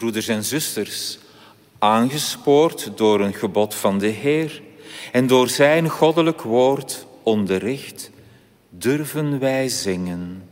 Broeders en zusters, aangespoord door een gebod van de Heer en door zijn goddelijk woord onderricht, durven wij zingen.